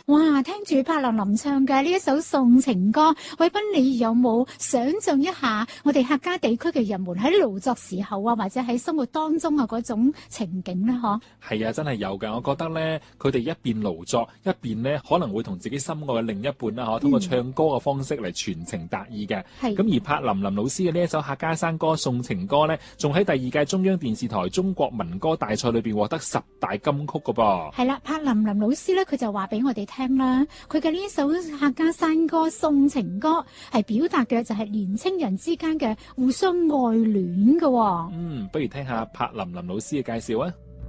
哇，聽住柏林林唱嘅呢一首送情歌，偉斌你有冇想象一下我哋客家地區嘅人們喺勞作時候啊，或者喺生活當中啊嗰種情景呢？嗬，係啊，真係有㗎。我覺得咧，佢哋一邊勞作，一邊咧可能會同自己心愛嘅另一半啦，通過唱歌嘅方式嚟傳情達意嘅。咁而柏林林老師嘅呢一首客家山歌送情歌咧，仲喺第2屆中央電視台中國民歌大賽裏邊獲得10大金曲㗎噃。係啦，柏林林老師咧，佢就話俾我哋聽啦，佢嘅呢一首客家山歌送情歌係表達嘅就係年青人之間嘅互相愛戀嘅。不如聽下柏林林老師嘅介紹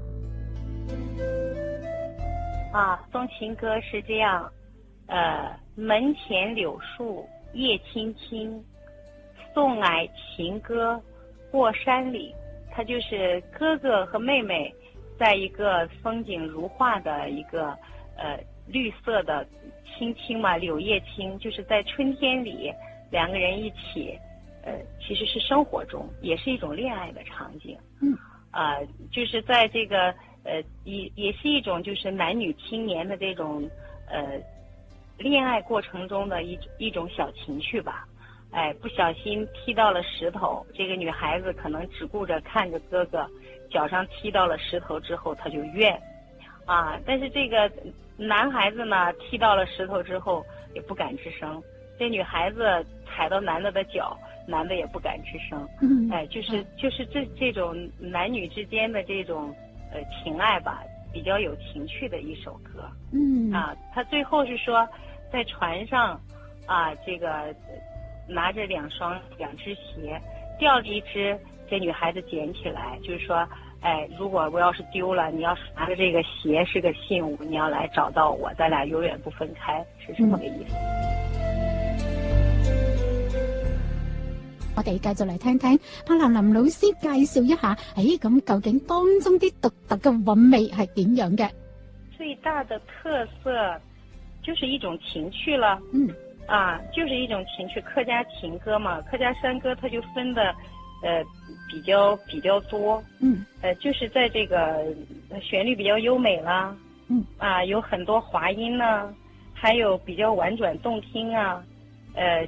啊。送情歌是這樣，門前柳樹葉青青，送俺情歌過山嶺。它就是哥哥和妹妹在一個風景如畫的一個綠色的青青嘛，柳葉青，就是在春天裏兩個人一起，其實是生活中也是一種戀愛的場景。就是在這個也是一種就是男女青年的這種戀愛過程中的一種小情趣吧。不小心踢到了石頭，這個女孩子可能只顧着看着哥哥腳上踢到了石頭之後，她就怨但是這個男孩子呢，踢到了石頭之後也不敢吱聲，這女孩子踩到男的腳，男的也不敢吱聲。就是這種男女之間的這種情愛吧，比較有情趣的一首歌。他最後是說在船上這個拿着兩隻鞋，掉了一隻，這女孩子撿起來，就是說如果我要是丟了，你要是拿着這個鞋是個信物，你要來找到我，咱倆永遠不分開，是這麼個意思。 我哋繼續嚟聽聽柏林林老師介紹一下，咁究竟當中啲獨特嘅韻味係點樣嘅？ 最大的特色就是一種情趣了。就是一種情趣，客家情歌嘛，客家山歌它就分的比較多。就是在這個旋律比較優美啦。有很多滑音啦，還有比較婉轉動聽啊。